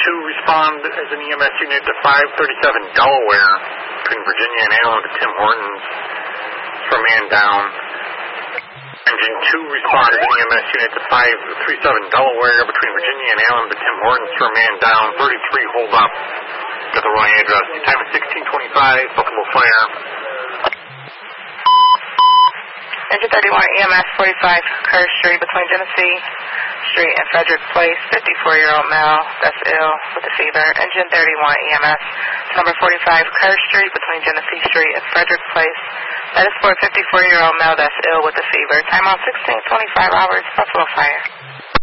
2, respond as an EMS unit to 537 Delaware between Virginia and Allen to Tim Hortons for a man down. Engine 2, respond as an EMS unit to 537 Delaware between Virginia and Allen to Tim Hortons for a man down. 33, hold up. Got the wrong address. Time is 16:25, Buffalo Fire. Engine 31, EMS 45, Kerr Street between Genesee Street and Frederick Place, 54-year-old male that's ill with a fever. Engine 31, EMS number 45, Kerr Street between Genesee Street and Frederick Place. That is for a 54-year-old male that's ill with a fever. Time on 16:25 hours, Buffalo Fire.